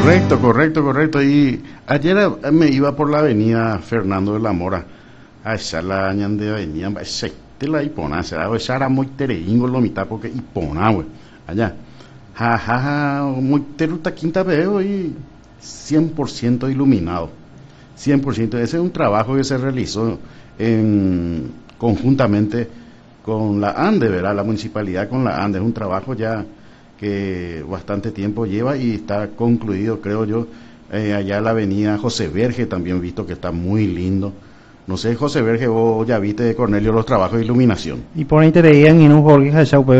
Correcto, correcto, correcto. Y ayer me iba por la avenida Fernando de la Mora. Allá la añade avenida, te la ipona, será era muy tereingo lo mitad porque ipona, güey. Allá. Jajaja, muy teruta quinta veo y 100% iluminado. 100%. Ese es un trabajo que se realizó conjuntamente con la ANDE, ¿verdad? La municipalidad con la ANDE. Es un trabajo ya que bastante tiempo lleva y está concluido, creo yo. Allá en la avenida José Verge también visto que está muy lindo. No sé, José Verge, vos ya viste, Cornelio, los trabajos de iluminación. Y por ahí te veían en un jorge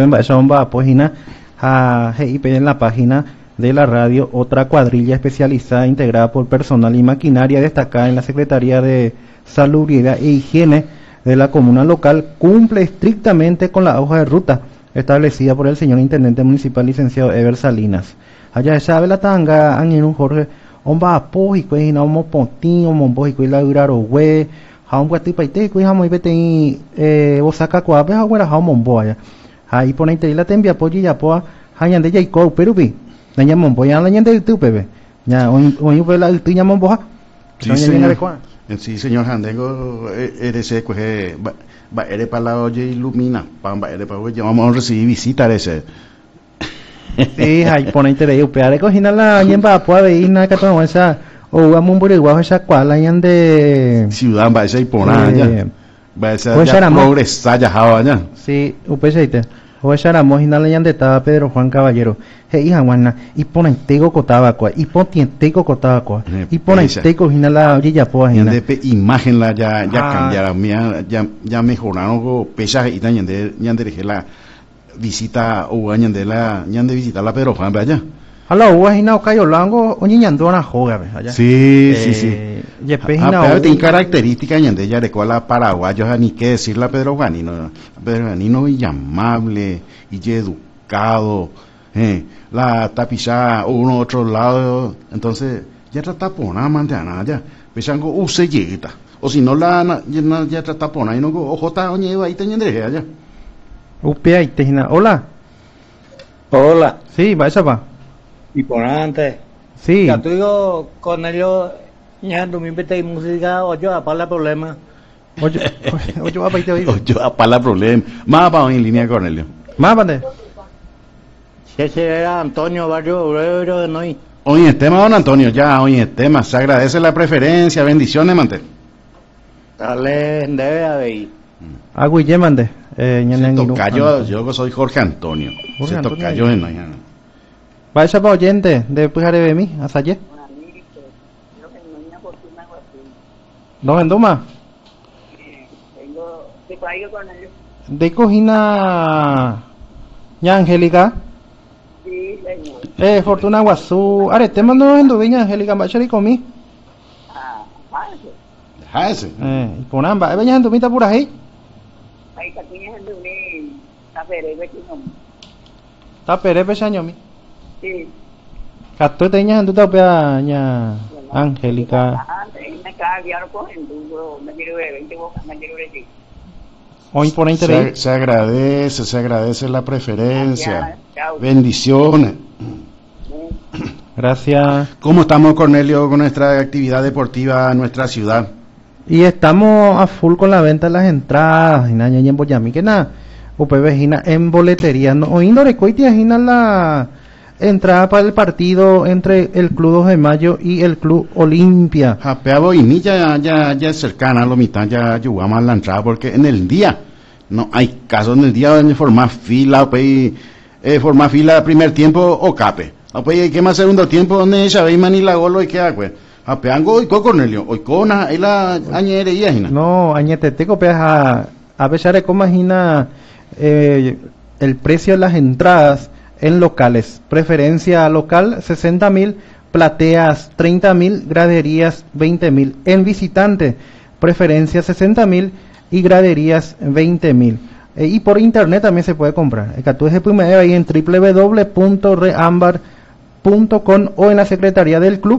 en la página de la radio, otra cuadrilla especializada integrada por personal y maquinaria destacada en la Secretaría de Salubridad e Higiene de la comuna local, cumple estrictamente con la hoja de ruta establecida por el señor intendente municipal licenciado Ever Salinas. Allá sabe la tanga en un jorge omba apoy y na omo pontín omo boy y la duraro we haun guati paite y hamo ibete osaka kwa be hawara hamon boya ahí pone te la tembia pollo ya poa hayan de jaiko perubi nanya mon boya la nyande tu bebe ya on la tu nyamon boha sí señor Jandengo eres coge va eres para la oye ilumina pamba eres para oye vamos a recibir visitas ese. Sí, ahí pone interés. Upeare cogina la ñemba puede ir na catón esa o vamos por igual esa cual allá de ciudad va esa y pona allá. Va esa ya progresa ya allá. Sí, upeseite. O esa era mojina la de estaba Pedro Juan Caballero. Hey, hija guana, y pone tego cotaba cua, y pone tego cotaba cua, y pone tego cogina la orilla poa hina. De imagen la ya cambiaron, ya mejoraron pesa y también de la visita o añan de visitar la Pedro Juan allá. Hala uajina o cayo lango o ñando na joga allá. Sí. Yepejina tiene características ñande ya de cual la paraguayos ni qué decir la Pedro Juanino y amable y educado, la tapizada uno otro lado, entonces ya trata pona manteana ya. Pesango use llegita. O si no ya trata pona y no ojota oñeva y teñendre allá. Upea y tejina. Hola. Hola. Sí, va esa va. Y por antes. Sí. Ya tú digo con ellos ya no me invité música o yo para el problema. Oye, va para irte oír. Yo para el problema. Más para en línea con ellos. Más para Ese era Antonio Barrio Obrero de Noy. Hoy en tema, don Antonio, ya hoy en tema. Se agradece la preferencia. Bendiciones, mante. Dale, debe haber. Agüille mande. Yo soy Jorge Antonio. Se tocayo en mañana. Va esa para oyente de Pujaré de mí, hasta ayer. ¿No en Duma? De cojina ya Angélica. Sí, señor. Fortuna Guazú. Are, te mando en Duviña, Angélica, bachari comí. Deja ese. Y con ambas, veñas en Dumita pura ahí. Ahí está en Dumi, Está perebe ñomi. Sí. Cato teñas en tu tapia ña Angélica. Hoy por interés. Se agradece la preferencia. Bendiciones. Gracias. ¿Cómo estamos, Cornelio, con nuestra actividad deportiva en nuestra ciudad? Y estamos a full con la venta de las entradas. Y nada, en Boyami, que nada. UPV en boletería. No, hoy no recuerdo la entrada para el partido entre el Club 2 de Mayo y el Club Olimpia. Japeabo y ni ya es cercana a lo mitad, ya jugamos la entrada, porque en el día no hay caso, en el día de formar fila, formar fila primer tiempo o cape. Pues ¿qué más segundo tiempo donde ella ve ni la golo y qué hago? Apeango y Cornelio, hoy con la añere y ajina. No, añete te copias a pesar de cómo imagina el precio de las entradas en locales. Preferencia local 60.000, plateas 30.000, graderías 20.000. En visitante, preferencia 60.000 y graderías 20.000. Y por internet también se puede comprar. El catú es primero ahí en www.reambar.com o en la secretaría del club.